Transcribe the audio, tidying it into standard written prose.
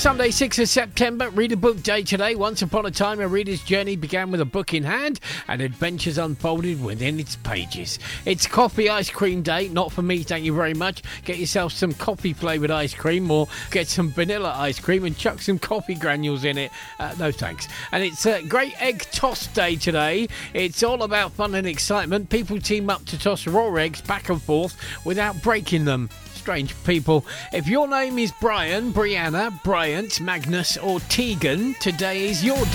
Sunday, 6th of September, Read a Book Day today. Once upon a time, a reader's journey began with a book in hand and adventures unfolded within its pages. It's Coffee Ice Cream Day. Not for me, thank you very much. Get yourself some coffee-flavoured ice cream or get some vanilla ice cream and chuck some coffee granules in it. No thanks. And it's Great Egg Toss Day today. It's all about fun and excitement. People team up to toss raw eggs back and forth without breaking them. Strange people. If your name is Brian, Brianna, Bryant, Magnus or Tegan, today is your day.